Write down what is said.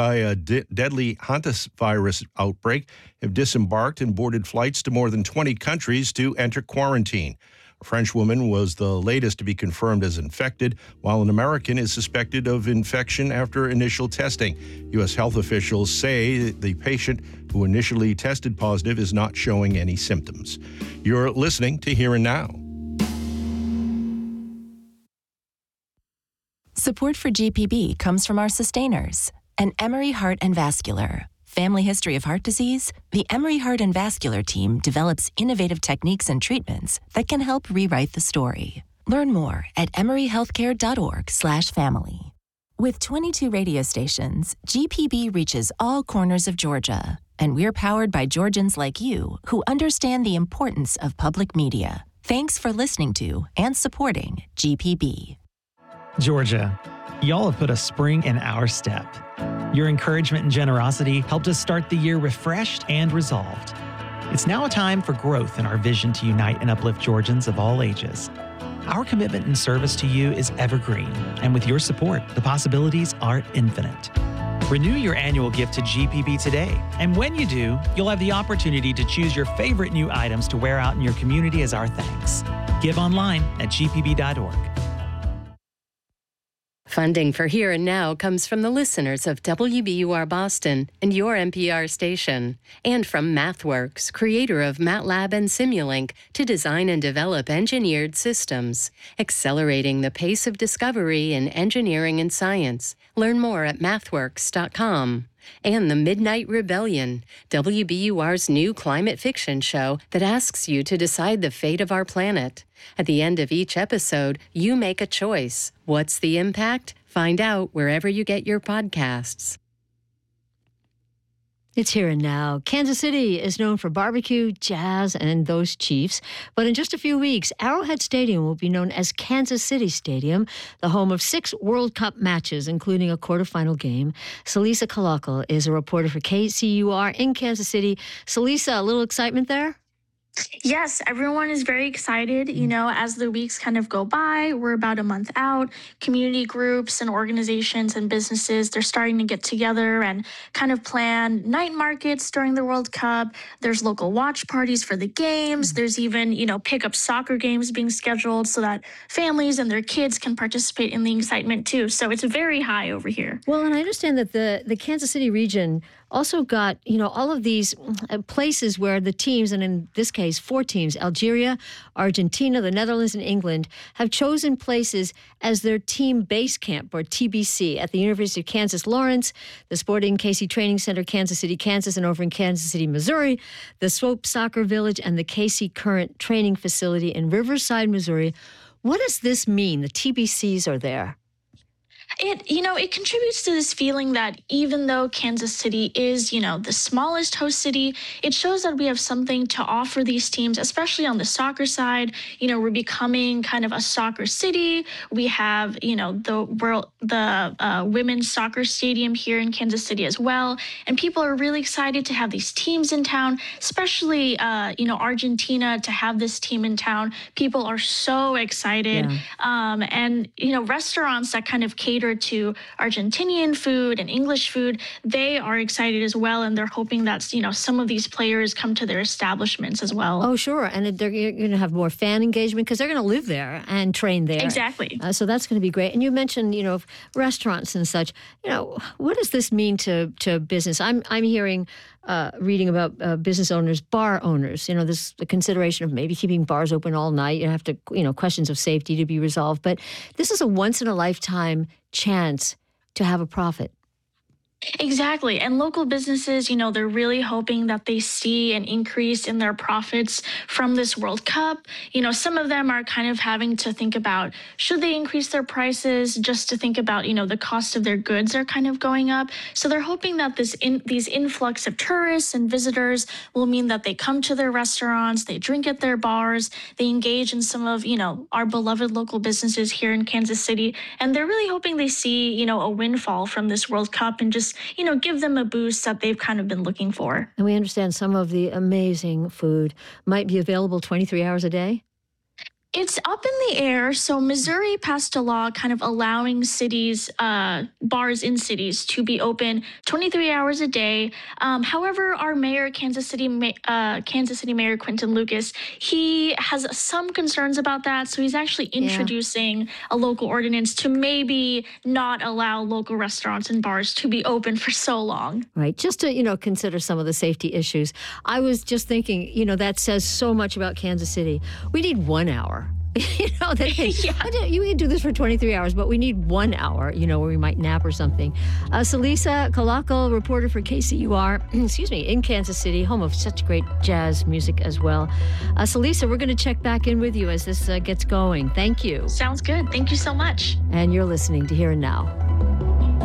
by a deadly hantavirus outbreak have disembarked and boarded flights to more than 20 countries to enter quarantine. A French woman was the latest to be confirmed as infected, while an American is suspected of infection after initial testing. U.S. health officials say the patient who initially tested positive is not showing any symptoms. You're listening to Here and Now. Support for GPB comes from our sustainers, an Emory Heart and Vascular. Family history of heart disease? The Emory Heart and Vascular team develops innovative techniques and treatments that can help rewrite the story. Learn more at emoryhealthcare.org/family. With 22 radio stations, GPB reaches all corners of Georgia, and we're powered by Georgians like you who understand the importance of public media. Thanks for listening to and supporting GPB. Georgia, y'all have put a spring in our step. Your encouragement and generosity helped us start the year refreshed and resolved. It's now a time for growth in our vision to unite and uplift Georgians of all ages. Our commitment and service to you is evergreen, and with your support, the possibilities are infinite. Renew your annual gift to GPB today, and when you do, you'll have the opportunity to choose your favorite new items to wear out in your community as our thanks. Give online at gpb.org. Funding for Here and Now comes from the listeners of WBUR Boston and your NPR station, and from MathWorks, creator of MATLAB and Simulink, to design and develop engineered systems, accelerating the pace of discovery in engineering and science. Learn more at mathworks.com. And The Midnight Rebellion, WBUR's new climate fiction show that asks you to decide the fate of our planet. At the end of each episode, you make a choice. What's the impact? Find out wherever you get your podcasts. It's Here and Now. Kansas City is known for barbecue, jazz, and those Chiefs. But in just a few weeks, Arrowhead Stadium will be known as Kansas City Stadium, the home of 6 World Cup matches, including a quarterfinal game. Salisa Kalakal is a reporter for KCUR in Kansas City. Salisa, a little excitement there? Yes, everyone is very excited. You know, as the weeks kind of go by, we're about a month out. Community groups and organizations and businesses, they're starting to get together and kind of plan night markets during the World Cup. There's local watch parties for the games. There's even, pickup soccer games being scheduled so that families and their kids can participate in the excitement too. So it's very high over here. Well, and I understand that the Kansas City region also got, all of these places where the teams, and in this case, 4 teams, Algeria, Argentina, the Netherlands, and England, have chosen places as their team base camp, or TBC, at the University of Kansas Lawrence, the Sporting KC Training Center, Kansas City, Kansas, and over in Kansas City, Missouri, the Swope Soccer Village, and the KC Current Training Facility in Riverside, Missouri. What does this mean? The TBCs are there. It contributes to this feeling that even though Kansas City is, the smallest host city, it shows that we have something to offer these teams, especially on the soccer side. We're becoming kind of a soccer city. We have, the women's soccer stadium here in Kansas City as well. And people are really excited to have these teams in town, especially, Argentina, to have this team in town. People are so excited. Yeah. And restaurants that kind of cater to Argentinian food and English food, they are excited as well, and they're hoping that some of these players come to their establishments as well. Oh, sure, and they're going to have more fan engagement because they're going to live there and train there. Exactly. So that's going to be great. And you mentioned, restaurants and such. What does this mean to business? I'm hearing. Reading about business owners, bar owners, there's the consideration of maybe keeping bars open all night. You have to, questions of safety to be resolved. But this is a once-in-a-lifetime chance to have a profit. Exactly. And local businesses, they're really hoping that they see an increase in their profits from this World Cup. Some of them are kind of having to think about, should they increase their prices, just to think about, the cost of their goods are kind of going up. So they're hoping that these influx of tourists and visitors will mean that they come to their restaurants, they drink at their bars, they engage in some of, our beloved local businesses here in Kansas City. And they're really hoping they see, a windfall from this World Cup and just give them a boost that they've kind of been looking for. And we understand some of the amazing food might be available 23 hours a day? It's up in the air. So Missouri passed a law kind of allowing cities, bars in cities to be open 23 hours a day. However, our mayor, Kansas City Mayor Quinton Lucas, he has some concerns about that. So he's actually introducing a local ordinance to maybe not allow local restaurants and bars to be open for so long. Right. Just to, consider some of the safety issues. I was just thinking, that says so much about Kansas City. We need 1 hour. You can do this for 23 hours, but we need 1 hour, where we might nap or something. Salisa Kalakal, reporter for KCUR, in Kansas City, home of such great jazz music as well. Salisa, we're going to check back in with you as this gets going. Thank you. Sounds good. Thank you so much. And you're listening to Here and Now.